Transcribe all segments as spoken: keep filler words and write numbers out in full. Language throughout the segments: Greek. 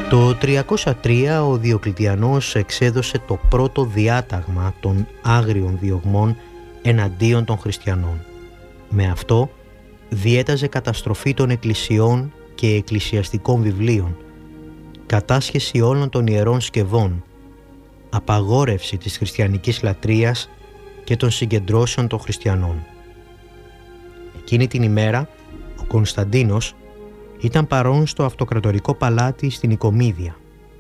Το τριακόσια τρία ο Διοκλητιανός εξέδωσε το πρώτο διάταγμα των άγριων διωγμών εναντίον των χριστιανών. Με αυτό διέταζε καταστροφή των εκκλησιών και εκκλησιαστικών βιβλίων, κατάσχεση όλων των ιερών σκευών, απαγόρευση της χριστιανικής λατρείας και των συγκεντρώσεων των χριστιανών. Εκείνη την ημέρα ο Κωνσταντίνος ήταν παρόν στο αυτοκρατορικό παλάτι στην Οικομίδια.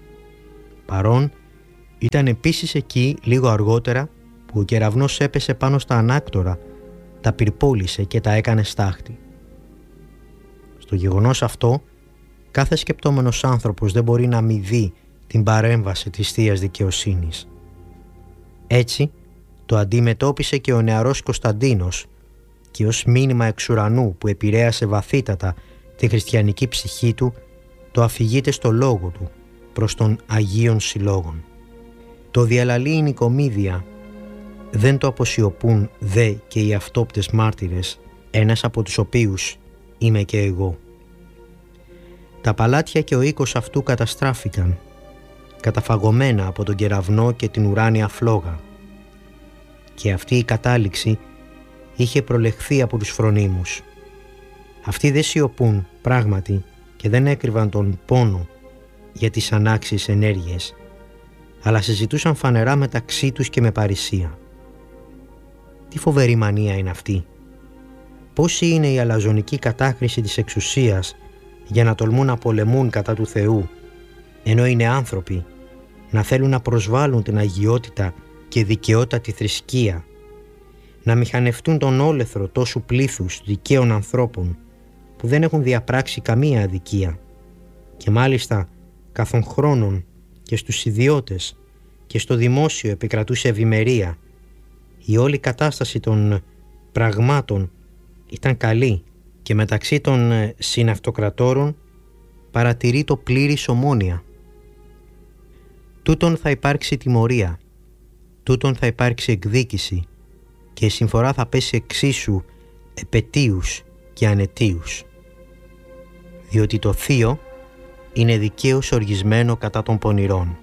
Παρόν ήταν επίσης εκεί λίγο αργότερα που ο κεραυνός έπεσε πάνω στα ανάκτορα, τα πυρπόλησε και τα έκανε στάχτη. Στο γεγονός αυτό, κάθε σκεπτόμενος άνθρωπος δεν μπορεί να μη δει την παρέμβαση της Θείας Δικαιοσύνης. Έτσι, το αντιμετώπισε και ο νεαρός Κωνσταντίνος και ως μήνυμα εξ ουρανού που επηρέασε βαθύτατα τη χριστιανική ψυχή του, το αφηγείται στο λόγο του προς των Αγίων Συλλόγων. Το διαλαλεί η Νικομίδια, δεν το αποσιωπούν δε και οι αυτόπτες μάρτυρες, ένας από τους οποίους είμαι και εγώ. Τα παλάτια και ο οίκος αυτού καταστράφηκαν, καταφαγωμένα από τον κεραυνό και την ουράνια φλόγα. Και αυτή η κατάληξη είχε προλεχθεί από τους φρονίμους. Αυτοί δεν σιωπούν πράγματι και δεν έκρυβαν τον πόνο για τις ανάξιες ενέργειες, αλλά συζητούσαν φανερά μεταξύ τους και με παρησία. Τι φοβερή μανία είναι αυτή! Πόση είναι η αλαζονική κατάκριση της εξουσίας για να τολμούν να πολεμούν κατά του Θεού, ενώ είναι άνθρωποι, να θέλουν να προσβάλλουν την αγιότητα και δικαιότατη θρησκεία, να μηχανευτούν τον όλεθρο τόσου πλήθους δικαίων ανθρώπων που δεν έχουν διαπράξει καμία αδικία, και μάλιστα καθόν χρόνων και στους ιδιώτες και στο δημόσιο επικρατούσε ευημερία. Η όλη κατάσταση των πραγμάτων ήταν καλή και μεταξύ των συναυτοκρατόρων παρατηρεί το πλήρης ομόνοια. Τούτον θα υπάρξει τιμωρία, τούτον θα υπάρξει εκδίκηση και η συμφορά θα πέσει εξίσου επετίους και ανετίους, διότι το θείο είναι δικαίως οργισμένο κατά των πονηρών.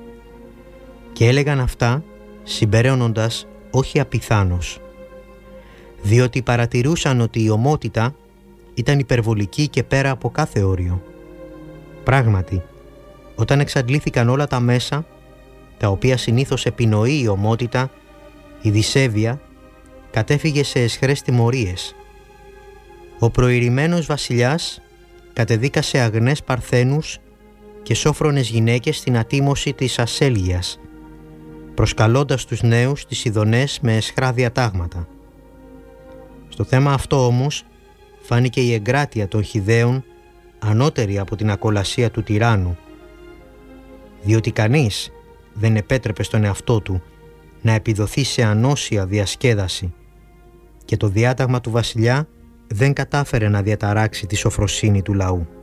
Και έλεγαν αυτά συμπεραίνοντας όχι απιθάνως, διότι παρατηρούσαν ότι η ομότητα ήταν υπερβολική και πέρα από κάθε όριο. Πράγματι, όταν εξαντλήθηκαν όλα τα μέσα, τα οποία συνήθως επινοεί η ομότητα, η δισέβεια κατέφυγε σε αισχρές τιμωρίες. Ο προειρημένος βασιλιάς κατεδίκασε αγνές παρθένους και σόφρονες γυναίκες στην ατίμωση της ασέλγειας, προσκαλώντας τους νέους τις ειδονές με αισχρά διατάγματα. Στο θέμα αυτό όμως φάνηκε η εγκράτεια των Χιδαίων ανώτερη από την ακολασία του τυράννου, διότι κανείς δεν επέτρεπε στον εαυτό του να επιδοθεί σε ανώσια διασκέδαση και το διάταγμα του βασιλιά δεν κατάφερε να διαταράξει τη σοφροσύνη του λαού.